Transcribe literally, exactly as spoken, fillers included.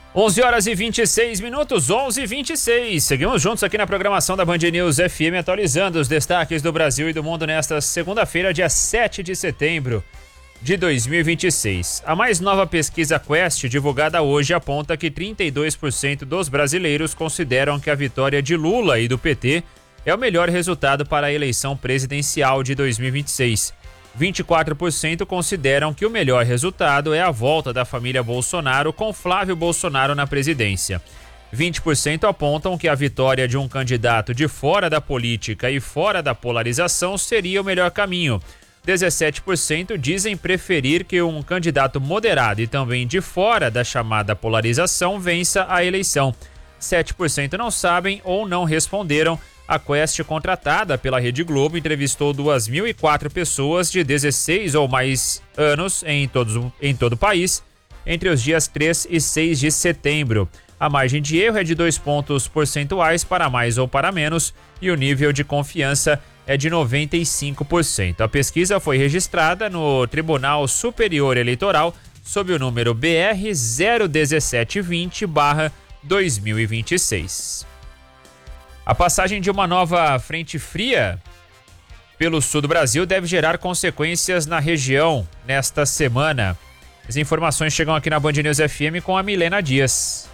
onze horas e vinte e seis minutos, onze e vinte e seis. Seguimos juntos aqui na programação da Band News F M, atualizando os destaques do Brasil e do mundo nesta segunda-feira, dia sete de setembro de dois mil e vinte e seis. A mais nova pesquisa Quest, divulgada hoje, aponta que trinta e dois por cento dos brasileiros consideram que a vitória de Lula e do P T é o melhor resultado para a eleição presidencial de dois mil e vinte e seis. vinte e quatro por cento consideram que o melhor resultado é a volta da família Bolsonaro com Flávio Bolsonaro na presidência. vinte por cento apontam que a vitória de um candidato de fora da política e fora da polarização seria o melhor caminho. dezessete por cento dizem preferir que um candidato moderado e também de fora da chamada polarização vença a eleição. sete por cento não sabem ou não responderam. A Quest, contratada pela Rede Globo, entrevistou duas mil e quatro pessoas de dezesseis ou mais anos em, todos, em todo o país entre os dias três e seis de setembro. A margem de erro é de dois pontos percentuais para mais ou para menos e o nível de confiança é de noventa e cinco por cento. A pesquisa foi registrada no Tribunal Superior Eleitoral sob o número B R zero um sete vinte barra dois mil e vinte e seis. A passagem de uma nova frente fria pelo sul do Brasil deve gerar consequências na região nesta semana. As informações chegam aqui na Band News F M com a Milena Dias.